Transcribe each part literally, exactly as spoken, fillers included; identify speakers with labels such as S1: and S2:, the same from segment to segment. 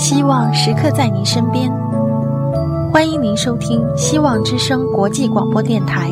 S1: 希望时刻在您身边。欢迎您收听希望之声国际广播电台。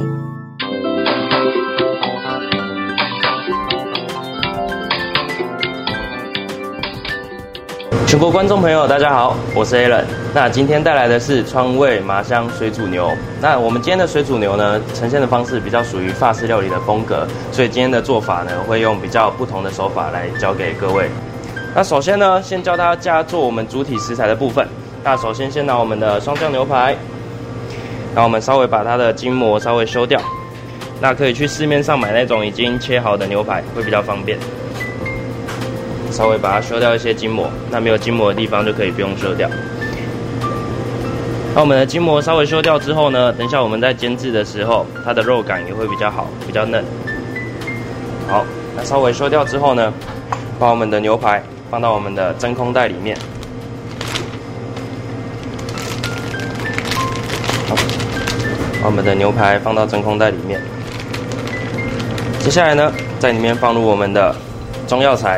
S2: 全国观众朋友，大家好，我是 Alan。那今天带来的是川味麻香水煮牛。那我们今天的水煮牛呢，呈现的方式比较属于法式料理的风格，所以今天的做法呢，会用比较不同的手法来教给各位。那首先呢，先教大家做我们主体食材的部分。那首先先拿我们的双酱牛排，然后我们稍微把它的筋膜稍微修掉。那可以去市面上买那种已经切好的牛排，会比较方便。稍微把它修掉一些筋膜，那没有筋膜的地方就可以不用修掉。那我们的筋膜稍微修掉之后呢，等一下我们在煎制的时候，它的肉感也会比较好，比较嫩。好，那稍微修掉之后呢，把我们的牛排放到我们的真空袋里面。好，把我们的牛排放到真空袋里面。接下来呢，在里面放入我们的中药材。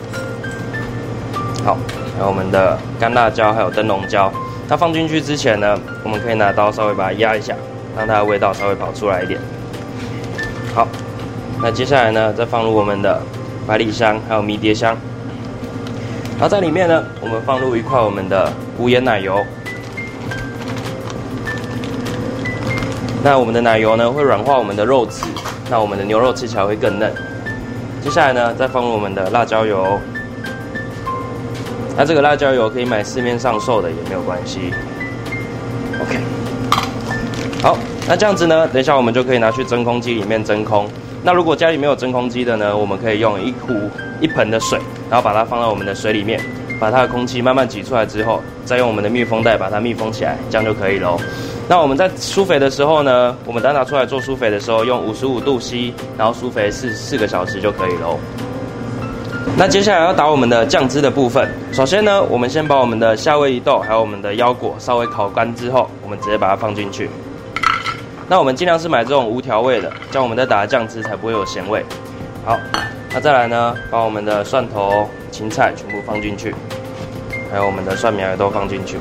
S2: 好，还有我们的干辣椒，还有灯笼椒。它放进去之前呢，我们可以拿刀稍微把它压一下，让它的味道稍微跑出来一点。好，那接下来呢，再放入我们的百里香，还有迷迭香。然后在里面呢，我们放入一块我们的无盐奶油。那我们的奶油呢，会软化我们的肉质，那我们的牛肉吃起来会更嫩。接下来呢，再放入我们的辣椒油。那这个辣椒油可以买市面上售的也没有关系。OK， 好，那这样子呢，等一下我们就可以拿去真空机里面真空。那如果家里没有真空机的呢，我们可以用一壶一盆的水，然后把它放到我们的水里面，把它的空气慢慢挤出来之后，再用我们的密封袋把它密封起来，这样就可以咯。那我们在疏肥的时候呢，我们等拿出来做疏肥的时候，用五十五度 C， 然后疏肥四四个小时就可以咯。那接下来要打我们的酱汁的部分。首先呢，我们先把我们的夏威夷豆还有我们的腰果稍微烤干之后，我们直接把它放进去。那我们尽量是买这种无调味的，这样我们在打的酱汁才不会有咸味。好，那再来呢，把我们的蒜头、芹菜全部放进去，还有我们的蒜苗也都放进去。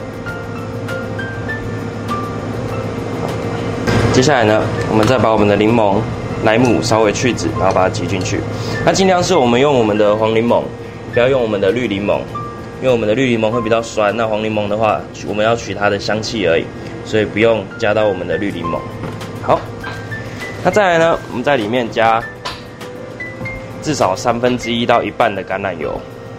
S2: 接下来呢，我们再把我们的柠檬、莱姆稍微去籽，然后把它挤进去。那尽量是我们用我们的黄柠檬，不要用我们的绿柠檬，因为我们的绿柠檬会比较酸。那黄柠檬的话，我们要取它的香气而已，所以不用加到我们的绿柠檬。好，那再来呢，我们在里面加至少三分之一到一半的橄榄油。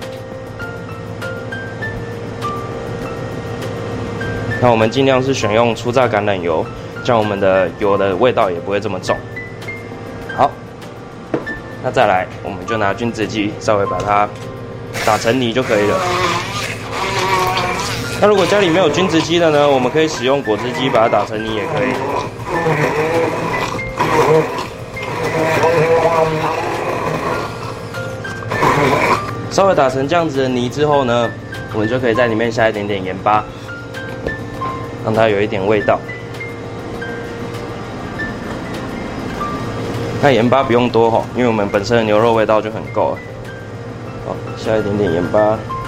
S2: 那我们尽量是选用初榨橄榄油，这样我们的油的味道也不会这么重。好，那再来，我们就拿菌子机稍微把它打成泥就可以了。那如果家里没有菌子机的呢，我们可以使用果汁机把它打成泥也可以。稍微打成这样子的泥之后呢，我们就可以在里面下一点点盐巴，让它有一点味道。那盐巴不用多吼，因为我们本身的牛肉味道就很够了。好，下一点点盐巴。